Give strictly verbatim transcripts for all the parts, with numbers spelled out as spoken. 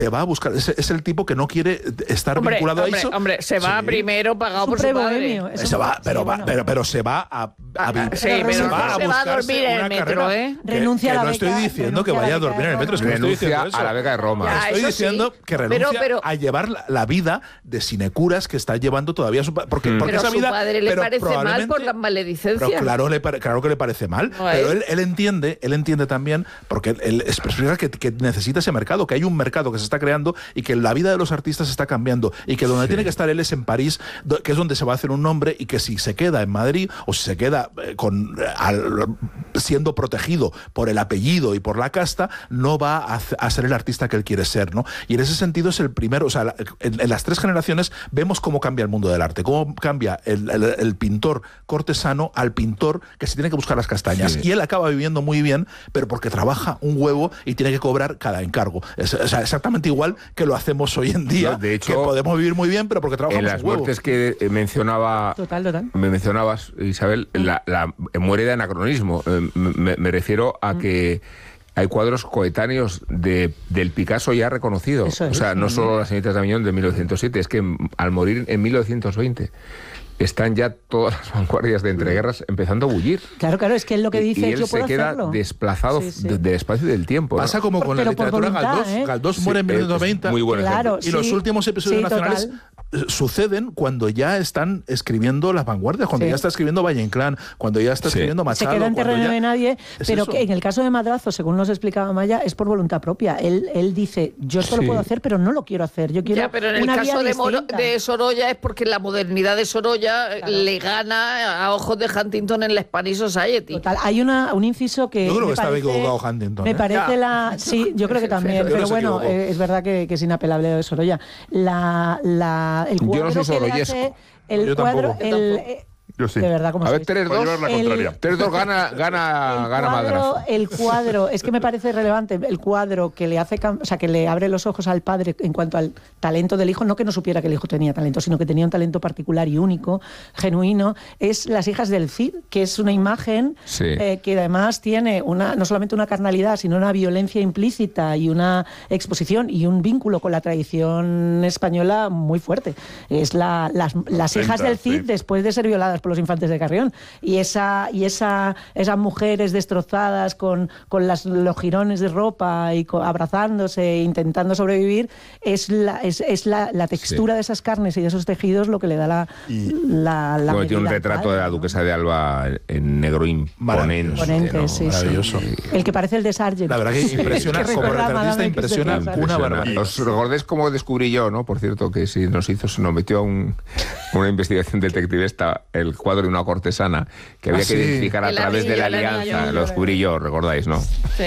Se va a buscar, es, es el tipo que no quiere estar hombre, vinculado hombre, a eso. Hombre, se va sí. primero pagado por su padre. Se va, pero, sí, va, bueno. pero, pero se va a, a, a, sí, pero se va a, se va a dormir en el metro, ¿eh? Que, renuncia que a la no beca, estoy diciendo que vaya a dormir en el metro, es que no estoy diciendo eso. A la beca de Roma. Ya, estoy diciendo sí, que renuncia pero, pero, a llevar la, la vida de sinecuras que está llevando todavía su padre. Porque, mm. porque pero esa vida, su padre le parece mal por las maledicencias. Pero claro, le, claro que le parece mal. No, pero él, él entiende, él entiende también, porque él, él expresa que, que necesita ese mercado, que hay un mercado que se está creando y que la vida de los artistas está cambiando y que donde sí. tiene que estar él es en París, que es donde se va a hacer un nombre, y que si se queda en Madrid o si se queda eh, con al, siendo protegido por el apellido y por la casta, no va a, a ser el artista que él quiere ser, ¿no? Y en ese sentido es el primero, o sea, la, en, en las tres generaciones vemos cómo cambia el mundo del arte, cómo cambia el, el, el pintor cortesano al pintor que se tiene que buscar las castañas. Sí. Y él acaba viviendo muy bien, pero porque trabaja un huevo y tiene que cobrar cada encargo. Es, o sea, exactamente igual que lo hacemos hoy en día. No, de hecho, que podemos vivir muy bien, pero porque trabajamos en las un huevo. muertes que mencionaba, total, total. me mencionabas, Isabel, la, la muere de anacronismo. Me, me refiero a que hay cuadros coetáneos de, del Picasso ya reconocido. Eso es, o sea, no solo las señoritas de Aviñón de mil novecientos siete, es que al morir en mil novecientos veinte están ya todas las vanguardias de entreguerras empezando a bullir. Claro, claro, es que él lo que dice y, y es él yo puedo se queda hacerlo. desplazado sí, sí. del espacio y del tiempo. Pasa ¿no? como con por, la literatura voluntad, Galdós. ¿eh? Galdós muere en mil novecientos veinte. Muy buen claro, y sí, los últimos episodios sí, nacionales total. suceden cuando ya están escribiendo las vanguardias, cuando sí. ya está escribiendo Valle Inclán, cuando ya está escribiendo sí. Machado. Se queda en terreno ya... de nadie, ¿Es pero eso? que en el caso de Madrazo, según nos explicaba Maya, es por voluntad propia. Él, él dice, yo esto sí. lo puedo hacer, pero no lo quiero hacer. Yo quiero ya, pero en el una caso de, Moro, de Sorolla es porque la modernidad de Sorolla claro. le gana a ojos de Huntington en la Spanish Society. Total, hay una, un inciso que yo creo me que estaba parece, equivocado Huntington. Me ¿eh? parece ya. la... Sí, yo creo que también, pero bueno, eh, es verdad que, que es inapelable de Sorolla. La, la, el cuadro yo no soy que le hace... El yo cuadro... tampoco. El, eh, Yo sí. De verdad, como a ver, tres dos el, tres dos gana, gana, el gana cuadro, Madrazo. El cuadro, es que me parece relevante, el cuadro que le hace, o sea, que le abre los ojos al padre en cuanto al talento del hijo, no que no supiera que el hijo tenía talento, sino que tenía un talento particular y único, genuino, es Las hijas del Cid, que es una imagen sí. eh, que además tiene una no solamente una carnalidad, sino una violencia implícita y una exposición y un vínculo con la tradición española muy fuerte. Es la, las, las hijas del Cid sí. después de ser violadas por los infantes de Carrión, y esa y esa esas mujeres destrozadas con, con las, los jirones de ropa y con, abrazándose intentando sobrevivir, es la es, es la, la textura sí. de esas carnes y de esos tejidos lo que le da la y, la, la bueno, tiene un retrato padre, de la duquesa ¿no? de Alba en negro imponente, imponente ¿no? sí, maravilloso sí. El que parece el de Sargent, la verdad que impresiona que como retratista, impresiona una barbaridad. Os recordáis cómo descubrí yo, ¿no? Por cierto, que si nos hizo se nos metió a un, una investigación detectivista el cuadro de una cortesana que había ah, que sí. identificar a el través anillo, de la alianza. La lo descubrí yo, recordáis, ¿no? Sí.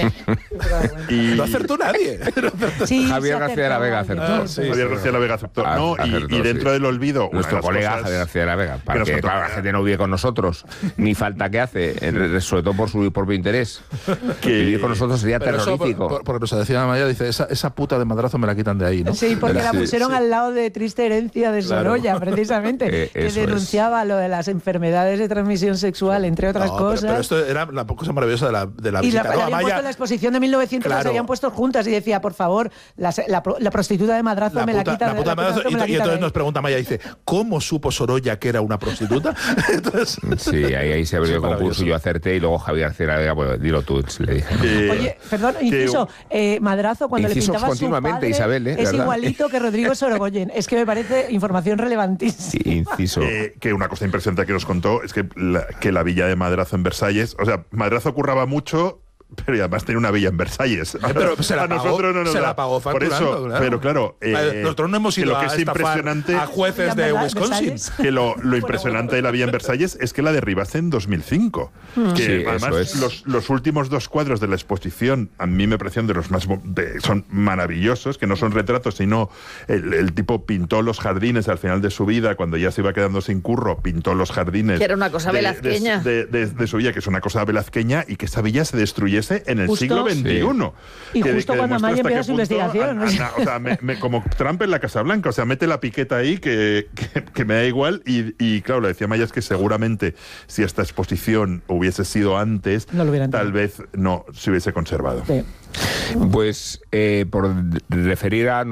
Y no acertó nadie. Sí, Javier García de la Vega acertó. Ah, sí, Javier García de la Vega aceptó. Ah, no, acertó y, y dentro sí. del olvido... Nuestro colega cosas... Javier García de la Vega. Para que, que claro, la gente no vive con nosotros, ni falta que hace, sobre todo por su propio interés. Que vivir con nosotros sería pero terrorífico. Eso, por, por, porque nos decía Maya, dice, esa, esa puta de Madrazo me la quitan de ahí, ¿no? Sí, porque la, la pusieron sí. al lado de Triste herencia de Sorolla, claro. precisamente, eh, que denunciaba es. lo de las enfermedades de transmisión sexual, entre otras no, cosas. Pero, pero esto era la cosa maravillosa de la, de la y visita. la, ¿no? la habían Maya, puesto en la exposición de mil novecientos, claro. las habían puesto juntas y decía, por favor, la, la, la prostituta de Madrazo la me puta, la quita. La puta de, Madrazo, la y, la y entonces de... nos pregunta Maya, dice, ¿cómo supo Sorolla que era una prostituta? Entonces, sí, ahí, ahí se abrió el concurso, yo acerté y luego Javier García de la Vega, pues dilo tú, le dije. Eh, Oye, perdón, inciso, eh, Madrazo cuando le pintaba continuamente, su padre, Isabel, ¿eh? es ¿verdad? igualito que Rodrigo Sorogoyen. Es que me parece información relevantísima. Sí, inciso. Eh, que una cosa impresionante que nos contó es que la, que la villa de Madrazo en Versalles, o sea, Madrazo curraba mucho, pero además tenía una villa en Versalles. Ah, pero se la a pagó, nosotros no nos se da. la pagó Por eso, claro. pero claro, eh, nosotros no hemos ido lo que a es impresionante a jueces de Wisconsin. Que lo, lo impresionante de la villa en Versalles es que la derribaste en dos mil cinco. Mm. Que sí, además es. los, los últimos dos cuadros de la exposición a mí me parecieron de los más de, son maravillosos, que no son retratos, sino el, el tipo pintó los jardines al final de su vida, cuando ya se iba quedando sin curro, pintó los jardines. Que era una cosa de, velazqueña. De, de, de, de su villa, que es una cosa velazqueña, y que esa villa se destruyese en el Justo. siglo veintiuno. Sí. Y que, justo que cuando Amaya empieza su investigación. A, a, a, o sea, me, me, como Trump en la Casa Blanca, o sea, mete la piqueta ahí que, que, que me da igual. Y, y claro, le decía Amaya es que seguramente si esta exposición hubiese sido antes, no tal vez no se hubiese conservado. Sí. Pues eh, por referir a